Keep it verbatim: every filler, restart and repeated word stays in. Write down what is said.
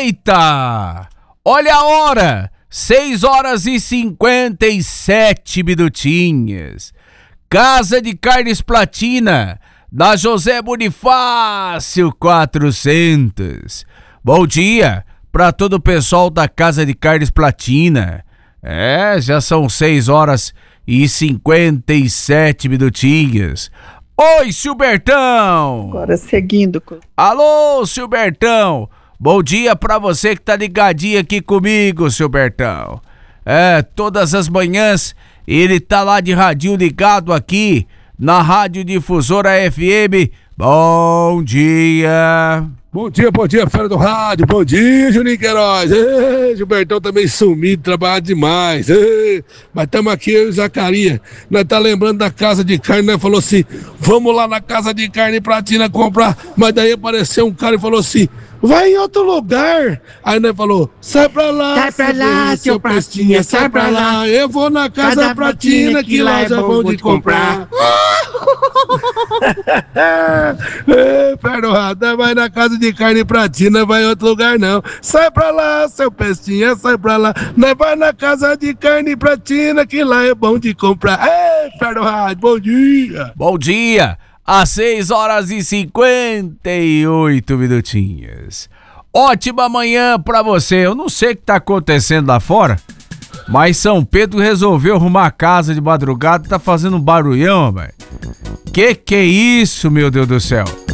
Eita! Olha a hora! seis horas e cinquenta e sete minutinhos. Casa de Carnes Platina, na José Bonifácio quatrocentos. Bom dia para todo o pessoal da Casa de Carnes Platina. É, já são seis horas e cinquenta e sete minutinhos. Oi, Silbertão! Agora seguindo. Alô, Silbertão! Bom dia pra você que tá ligadinho aqui comigo, Silbertão. É, todas as manhãs ele tá lá de radinho ligado aqui na Rádio Difusora F M. Bom dia! Bom dia, bom dia, fera do rádio. Bom dia, Juninho Queiroz. Ei, Gilbertão também sumido, trabalhado demais. Ei, mas estamos aqui, eu e o Zacarias. Nós tá lembrando da casa de carne, né? Falou assim, vamos lá na casa de carne Platina comprar. Mas daí apareceu um cara e falou assim, vai em outro lugar. Aí nós falou, sai pra lá, sai pra lá, seu, seu Platinha, sai pra lá. lá. Eu vou na casa da Platina, que lá é bom de comprar. Ei, perna rada, vai na casa de carne Platina, vai em outro lugar não. Sai pra lá, seu pestinha, sai pra lá. Nós vai na casa de carne Platina, que lá é bom de comprar. Ei, perna rada, bom dia. Bom dia. Às seis horas e cinquenta e oito minutinhos. Ótima manhã pra você. Eu não sei o que tá acontecendo lá fora, mas São Pedro resolveu arrumar a casa de madrugada e tá fazendo um barulhão, velho. Que que é isso, meu Deus do céu?